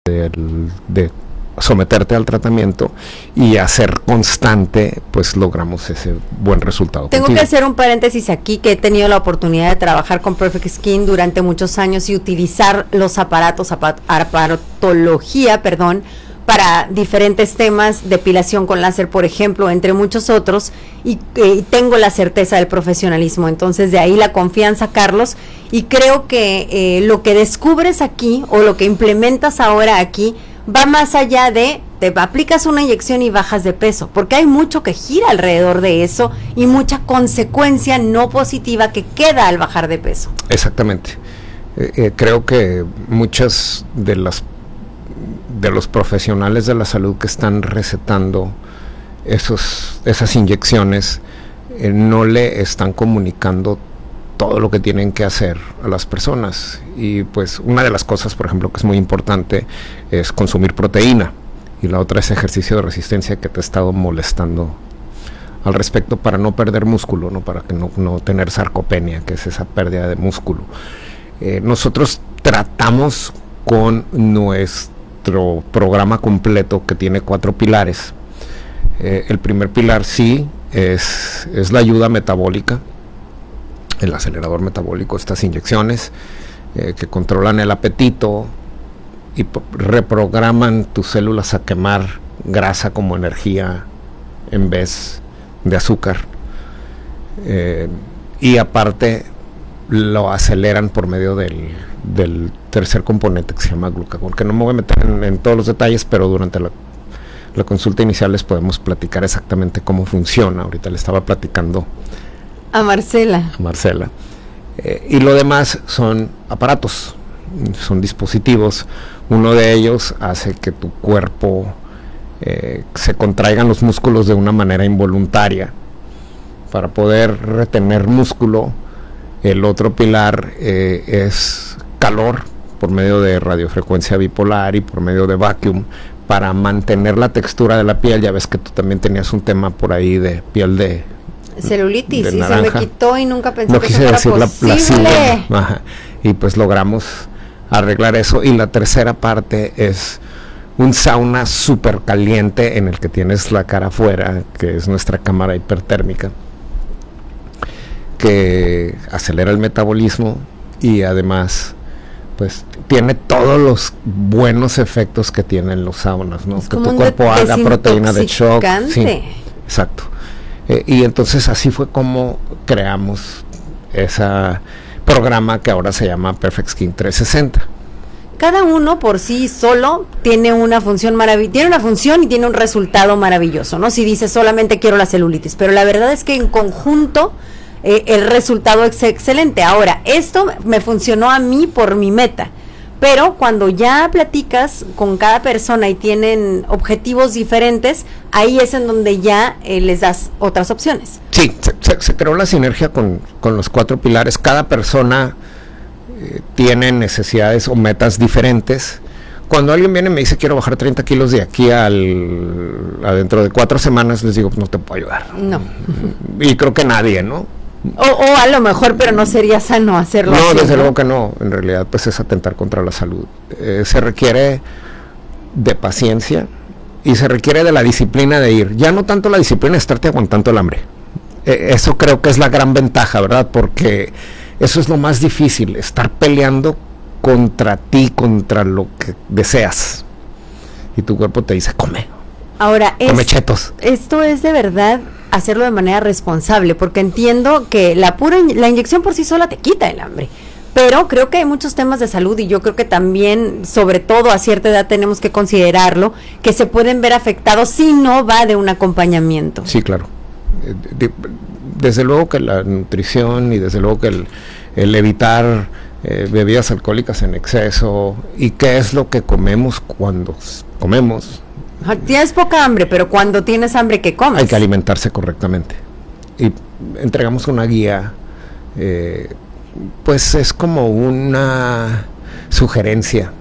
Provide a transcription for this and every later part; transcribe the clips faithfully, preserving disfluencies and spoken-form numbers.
del, de someterte al tratamiento y a ser constante, pues logramos ese buen resultado. Tengo contigo. que hacer un paréntesis aquí, que he tenido la oportunidad de trabajar con Perfect Skin durante muchos años y utilizar los aparatos, aparatología, perdón, para diferentes temas, depilación con láser, por ejemplo, entre muchos otros, y eh, tengo la certeza del profesionalismo. Entonces, de ahí la confianza, Carlos, y creo que eh, lo que descubres aquí, o lo que implementas ahora aquí, va más allá de, te aplicas una inyección y bajas de peso, porque hay mucho que gira alrededor de eso, y mucha consecuencia no positiva que queda al bajar de peso. Exactamente. Eh, eh, creo que muchas de las de los profesionales de la salud que están recetando esos, esas inyecciones eh, no le están comunicando todo lo que tienen que hacer a las personas. Y pues una de las cosas, por ejemplo, que es muy importante es consumir proteína, y la otra es ejercicio de resistencia, que te he estado molestando al respecto, para no perder músculo, no para que no, no tener sarcopenia, que es esa pérdida de músculo. Eh, nosotros tratamos con nuestro nuestro programa completo, que tiene cuatro pilares. Eh, el primer pilar sí es, es la ayuda metabólica, el acelerador metabólico, estas inyecciones eh, que controlan el apetito y reprograman tus células a quemar grasa como energía en vez de azúcar, eh, y aparte lo aceleran por medio del, del tercer componente, que se llama glucagón, que no me voy a meter en, en todos los detalles, pero durante la, la consulta inicial les podemos platicar exactamente cómo funciona. Ahorita le estaba platicando a Marcela. A Marcela. Eh, y lo demás son aparatos, son dispositivos. Uno de ellos hace que tu cuerpo eh, se contraigan los músculos de una manera involuntaria para poder retener músculo. El otro pilar eh, es calor, por medio de radiofrecuencia bipolar y por medio de vacuum, para mantener la textura de la piel. Ya ves que tú también tenías un tema por ahí de piel de celulitis, de y se me quitó y nunca pensé no que quise eso fuera decir posible. La, la Ajá. Y pues logramos arreglar eso. Y la tercera parte es un sauna súper caliente, en el que tienes la cara afuera, que es nuestra cámara hipertérmica, que acelera el metabolismo y además pues tiene todos los buenos efectos que tienen los saunas, ¿no? Es que como tu cuerpo haga proteína de shock. Sí, exacto. Eh, y entonces así fue como creamos ese programa que ahora se llama Perfect Skin trescientos sesenta. Cada uno por sí solo tiene una función maravillosa, tiene una función y tiene un resultado maravilloso, ¿no? Si dices solamente quiero la celulitis, pero la verdad es que en conjunto Eh, el resultado es excelente. Ahora, esto me funcionó a mí por mi meta, pero cuando ya platicas con cada persona y tienen objetivos diferentes, ahí es en donde ya eh, les das otras opciones. Sí, se, se, se creó la sinergia con, con los cuatro pilares. Cada persona eh, tiene necesidades o metas diferentes. Cuando alguien viene y me dice quiero bajar treinta kilos de aquí al a dentro de cuatro semanas, les digo, pues no te puedo ayudar. No. Y creo que nadie, ¿no? O, o a lo mejor, pero no sería sano hacerlo no, así. No, desde luego que no. En realidad, pues es atentar contra la salud. Eh, se requiere de paciencia y se requiere de la disciplina de ir. Ya no tanto la disciplina de estarte aguantando el hambre. Eh, eso creo que es la gran ventaja, ¿verdad? Porque eso es lo más difícil, estar peleando contra ti, contra lo que deseas. Y tu cuerpo te dice, come. Ahora, come es, chetos. Esto es de verdad hacerlo de manera responsable, porque entiendo que la pura la inyección por sí sola te quita el hambre, pero creo que hay muchos temas de salud, y yo creo que también, sobre todo a cierta edad, tenemos que considerarlo, que se pueden ver afectados si no va de un acompañamiento. Sí, claro. Desde luego que la nutrición y desde luego que el, el evitar eh, bebidas alcohólicas en exceso, y qué es lo que comemos cuando comemos. Tienes poca hambre, pero cuando tienes hambre, ¿qué comes? Hay que alimentarse correctamente. Y entregamos una guía, eh, pues es como una sugerencia.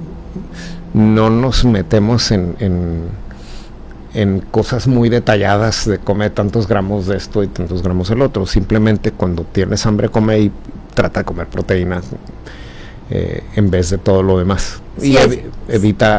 No nos metemos en, en, en cosas muy detalladas de come tantos gramos de esto y tantos gramos del otro. Simplemente cuando tienes hambre, come y trata de comer proteínas. eh, en vez de todo lo demás. Sí, y es, ev evita